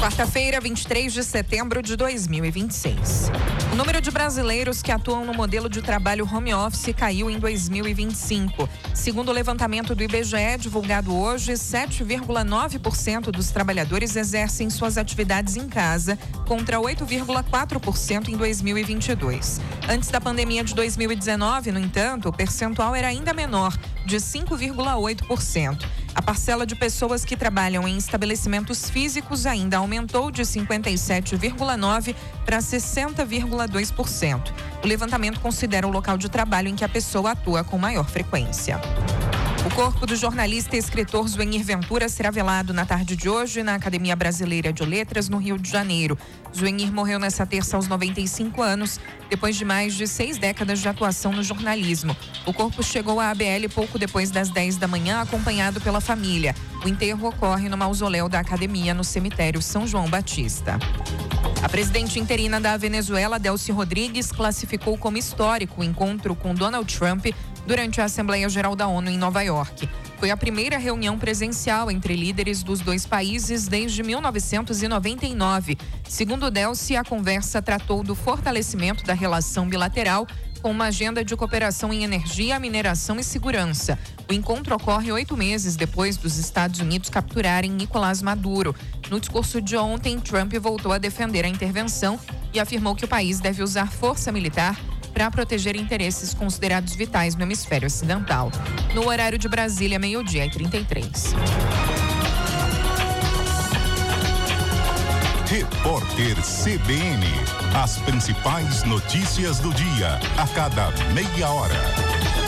Quarta-feira, 23 de setembro de 2026. O número de brasileiros que atuam no modelo de trabalho home office caiu em 2025. Segundo o levantamento do IBGE, divulgado hoje, 7,9% dos trabalhadores exercem suas atividades em casa, contra 8,4% em 2022. Antes da pandemia de 2019, no entanto, o percentual era ainda menor, de 5,8%. A parcela de pessoas que trabalham em estabelecimentos físicos ainda aumentou de 57,9% para 60,2%. O levantamento considera o local de trabalho em que a pessoa atua com maior frequência. O corpo do jornalista e escritor Zuenir Ventura será velado na tarde de hoje na Academia Brasileira de Letras, no Rio de Janeiro. Zuenir morreu nesta terça aos 95 anos, depois de mais de 6 décadas de atuação no jornalismo. O corpo chegou à ABL pouco depois das 10 da manhã, acompanhado pela família. O enterro ocorre no mausoléu da Academia, no cemitério São João Batista. A presidente interina da Venezuela, Delcy Rodrigues, classificou como histórico o encontro com Donald Trump durante a Assembleia Geral da ONU em Nova York. Foi a primeira reunião presencial entre líderes dos dois países desde 1999. Segundo Delcy, a conversa tratou do fortalecimento da relação bilateral com uma agenda de cooperação em energia, mineração e segurança. O encontro ocorre 8 meses depois dos Estados Unidos capturarem Nicolás Maduro. No discurso de ontem, Trump voltou a defender a intervenção e afirmou que o país deve usar força militar para proteger interesses considerados vitais no hemisfério ocidental. No horário de Brasília, 12:33. Repórter CBN. As principais notícias do dia, a cada meia hora.